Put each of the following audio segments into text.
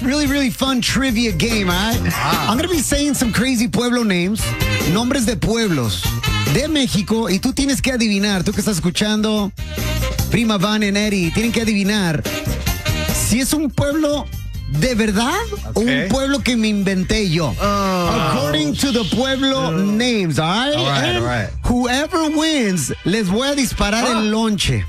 Really, really fun trivia game, all right? Wow. I'm going to be saying some crazy pueblo names, nombres de pueblos de México, y tú tienes que adivinar, tú que estás escuchando, Prima Van and Eddie, tienen que adivinar si es un pueblo de verdad o un pueblo que me inventé yo. According to the pueblo names, all right? All right. Whoever wins, les voy a disparar el lonche.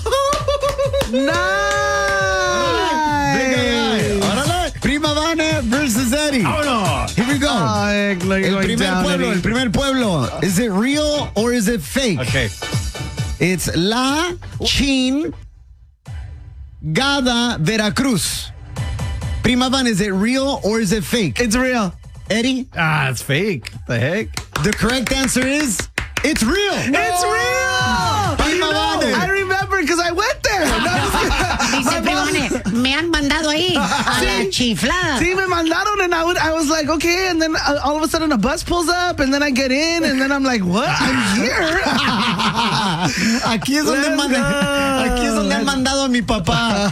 Prima Vane versus Eddie. Here we go. El primer pueblo. Is it real or is it fake? Okay. It's La Chingada, Veracruz. Prima Van, is it real or is it fake? It's real. Eddie? It's fake. The heck? The correct answer is it's real. It's real. Prima Vane. I remember because I went there. Dice Primone, me han mandado ahí a la chiflada. Sí, me mandaron, and I was like, okay, and then all of a sudden a bus pulls up, and then I get in, and then I'm like, what? I'm here. Aquí es donde han mandado a mi papá.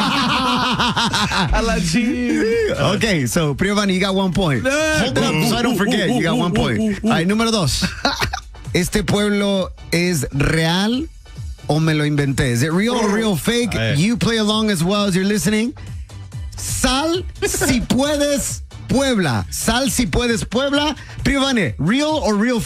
A la chif. Okay, so Prima Van, you got 1 point. Hold it up so I don't forget. You got 1 point. All right, número 2. ¿Este pueblo es real o me lo inventé? Is it real or real fake? You play along as well as you're listening. Sal si puedes, Puebla. Sal si puedes, Puebla. Prima Van, real or real